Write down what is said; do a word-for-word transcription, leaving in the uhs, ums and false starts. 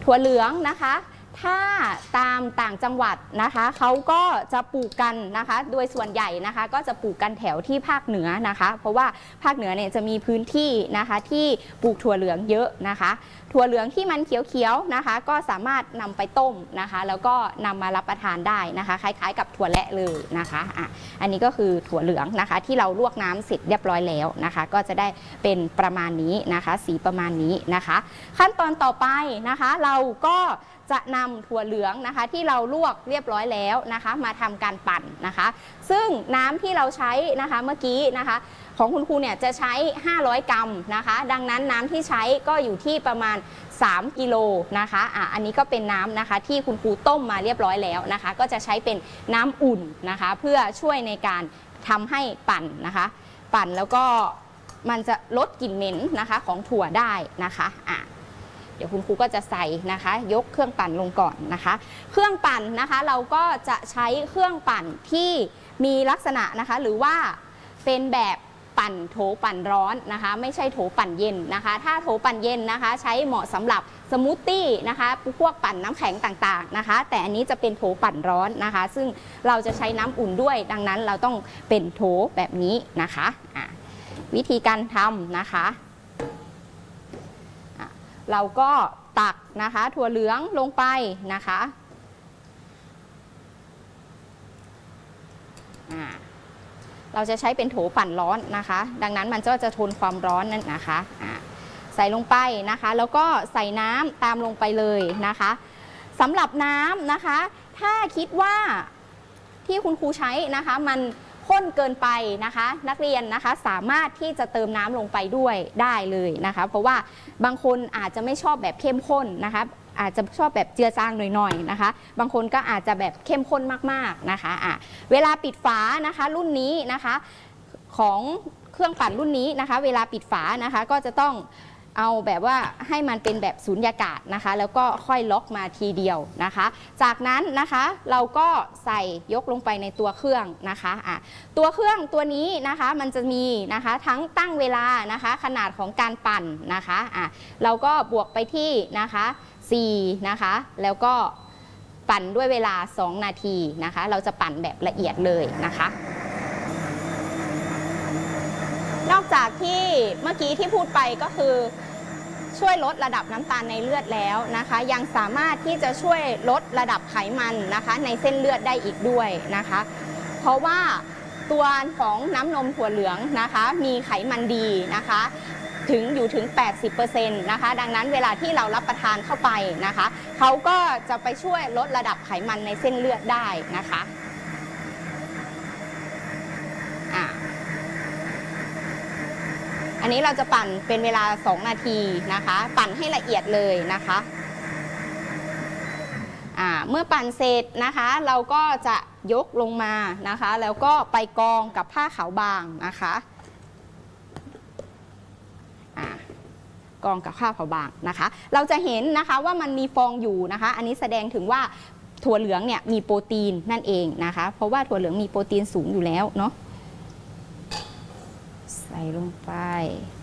ถั่วเหลืองนะคะถ้าตามต่างจังหวัดนะคะเขาก็จะปลูกกันนะคะโดยส่วนใหญ่นะคะก็จะปลูกกันแถวที่ภาคเหนือนะคะเพราะว่าภาคเหนือเนี่ยจะมีพื้นที่นะคะที่ปลูกถั่วเหลืองเยอะนะคะถั่วเหลืองที่มันเขียวๆนะคะก็สามารถนำไปต้มนะคะแล้วก็นำมารับประทานได้นะคะคล้ายๆกับถั่วแระเลยนะคะอ่ะอันนี้ก็คือถั่วเหลืองนะคะที่เราลวกน้ำเสร็จเรียบร้อยแล้วนะคะก็จะได้เป็นประมาณนี้นะคะสีประมาณนี้นะคะขั้นตอนต่อไปนะคะเราก็จะนำถั่วเหลืองนะคะที่เราลวกเรียบร้อยแล้วนะคะมาทำการปั่นนะคะซึ่งน้ำที่เราใช้นะคะเมื่อกี้นะคะของคุณครูเนี่ยจะใช้ห้าร้อยกรัมนะคะดังนั้นน้ำที่ใช้ก็อยู่ที่ประมาณสามกิโลนะคะอ่ะอันนี้ก็เป็นน้ำนะคะที่คุณครูต้มมาเรียบร้อยแล้วนะคะก็จะใช้เป็นน้ำอุ่นนะคะเพื่อช่วยในการทำให้ปั่นนะคะปั่นแล้วก็มันจะลดกลิ่นเหม็นนะคะของถั่วได้นะคะอ่ะเดี๋ยวคุณครูก็จะใส่นะคะยกเครื่องปั่นลงก่อนนะคะเครื่องปั่นนะคะเราก็จะใช้เครื่องปั่นที่มีลักษณะนะคะหรือว่าเป็นแบบปั่นโถปั่นร้อนนะคะไม่ใช่โถปั่นเย็นนะคะถ้าโถปั่นเย็นนะคะใช้เหมาะสำหรับสมูทตี้นะคะพวกปั่นน้ำแข็งต่างๆนะคะแต่อันนี้จะเป็นโถปั่นร้อนนะคะซึ่งเราจะใช้น้ำอุ่นด้วยดังนั้นเราต้องเป็นโถแบบนี้นะคะะวิธีการทำนะคะเราก็ตักนะคะถั่วเหลืองลงไปนะคะเราจะใช้เป็นโถปั่นร้อนนะคะดังนั้นมันก็จะทนความร้อนนั่นนะคะใส่ลงไปนะคะแล้วก็ใส่น้ำตามลงไปเลยนะคะสำหรับน้ำนะคะถ้าคิดว่าที่คุณครูใช้นะคะมันข้นเกินไปนะคะนักเรียนนะคะสามารถที่จะเติมน้ำลงไปด้วยได้เลยนะคะเพราะว่าบางคนอาจจะไม่ชอบแบบเข้มข้นนะคะอาจจะชอบแบบเจือจางหน่อยๆนะคะบางคนก็อาจจะแบบเข้มข้นมากๆนะคะอ่ะเวลาปิดฝานะคะรุ่นนี้นะคะของเครื่องปั่นรุ่นนี้นะคะเวลาปิดฝานะคะก็จะต้องเอาแบบว่าให้มันเป็นแบบสูญญากาศนะคะแล้วก็ค่อยล็อกมาทีเดียวนะคะจากนั้นนะคะเราก็ใส่ยกลงไปในตัวเครื่องนะคะอ่ะตัวเครื่องตัวนี้นะคะมันจะมีนะคะทั้งตั้งเวลานะคะขนาดของการปั่นนะคะอ่ะเราก็บวกไปที่นะคะสี่นะคะแล้วก็ปั่นด้วยเวลาสองนาทีนะคะเราจะปั่นแบบละเอียดเลยนะคะนอกจากที่เมื่อกี้ที่พูดไปก็คือช่วยลดระดับน้ำตาลในเลือดแล้วนะคะยังสามารถที่จะช่วยลดระดับไขมันนะคะในเส้นเลือดได้อีกด้วยนะคะเพราะว่าตัวของน้ำนมถั่วเหลืองนะคะมีไขมันดีนะคะถึงอยู่ถึง แปดสิบเปอร์เซ็นต์ นะคะดังนั้นเวลาที่เรารับประทานเข้าไปนะคะเขาก็จะไปช่วยลดระดับไขมันในเส้นเลือดได้นะคะอ่ะอันนี้เราจะปั่นเป็นเวลาสองนาทีนะคะปั่นให้ละเอียดเลยนะคะอ่าเมื่อปั่นเสร็จนะคะเราก็จะยกลงมานะคะแล้วก็ไปกองกับผ้าขาวบางนะคะกองกับข้าวขาวบางนะคะเราจะเห็นนะคะว่ามันมีฟองอยู่นะคะอันนี้แสดงถึงว่าถั่วเหลืองเนี่ยมีโปรตีนนั่นเองนะคะเพราะว่าถั่วเหลืองมีโปรตีนสูงอยู่แล้วเนาะใส่ลงไป